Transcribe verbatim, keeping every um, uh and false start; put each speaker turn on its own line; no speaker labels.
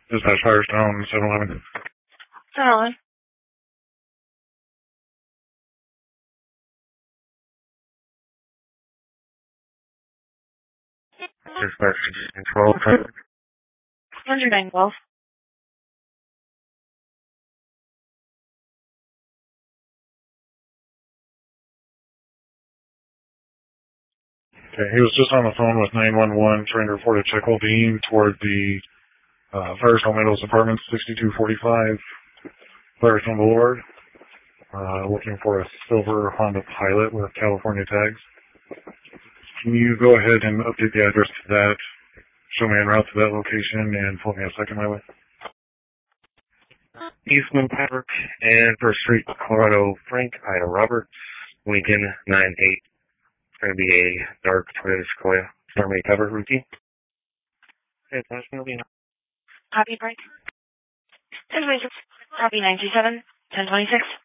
Dispatch Firestone, seven eleven.
seven eleven.
Dispatch twelve.
one oh nine twelve.
Okay, he was just on the phone with nine one one trying to report a check hole beam toward the uh, Firestone Meadows Apartments, sixty-two forty-five Firestone Boulevard. Uh, looking for a silver Honda Pilot with California tags. Can you go ahead and update the address to that? Show me en route to that location and pull me a second my way.
Eastman Park and First Street, Colorado. Frank, Ida Roberts, Lincoln, nine eight. It's going to be a dark Toyota Sequoia. Stormy cover routine. Okay, that's going to be enough.
Copy, Frank. Copy nine two seven, ten twenty-six.